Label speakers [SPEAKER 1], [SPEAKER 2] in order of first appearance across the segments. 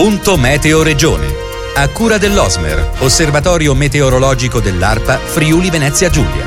[SPEAKER 1] Punto Meteo Regione. A cura dell'Osmer, Osservatorio Meteorologico dell'ARPA Friuli Venezia Giulia.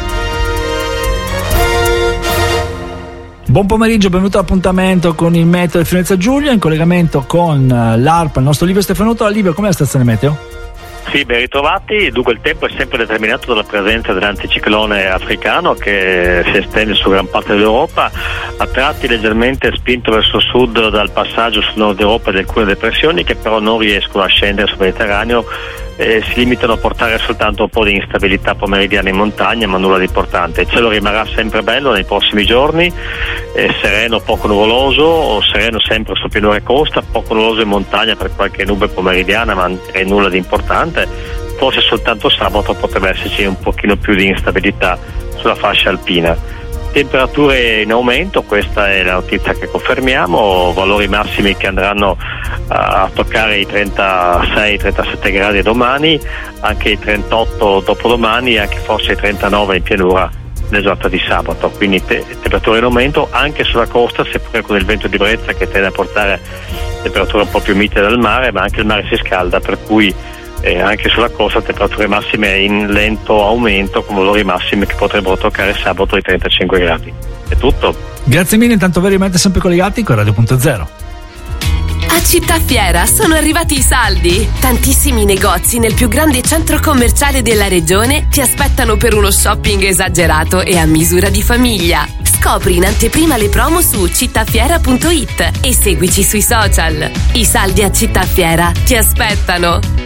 [SPEAKER 2] Buon pomeriggio, benvenuto all'appuntamento con il Meteo di Venezia Giulia, in collegamento con l'ARPA, il nostro Livio Stefanuto. Livio, com'è la stazione meteo?
[SPEAKER 3] Sì, ben ritrovati. Dunque il tempo è sempre determinato dalla presenza dell'anticiclone africano che si estende su gran parte dell'Europa, a tratti leggermente spinto verso sud dal passaggio sul nord Europa di alcune depressioni che però non riescono a scendere sul Mediterraneo. Si limitano a portare soltanto un po' di instabilità pomeridiana in montagna, ma nulla di importante. Il cielo rimarrà sempre bello nei prossimi giorni, sereno, poco nuvoloso, o sereno sempre sul pianura e costa, poco nuvoloso in montagna per qualche nube pomeridiana, ma nulla di importante. Forse soltanto sabato potrebbe esserci un pochino più di instabilità sulla fascia alpina. Temperature in aumento, questa è la notizia che confermiamo, valori massimi che andranno a toccare i 36-37 gradi domani, anche i 38 dopodomani e anche forse i 39 in pianura nella giornata di sabato, quindi temperature in aumento anche sulla costa, seppure con il vento di brezza che tende a portare temperature un po' più mite dal mare, ma anche il mare si scalda, per cui anche sulla costa temperature massime in lento aumento con valori massimi che potrebbero toccare sabato i 35 gradi. È tutto.
[SPEAKER 2] Grazie mille, intanto voi rimanete sempre collegati con Radio.0.
[SPEAKER 4] A Città Fiera sono arrivati i saldi. Tantissimi negozi nel più grande centro commerciale della regione ti aspettano per uno shopping esagerato e a misura di famiglia. Scopri in anteprima le promo su cittafiera.it e seguici sui social. I saldi a Città Fiera ti aspettano.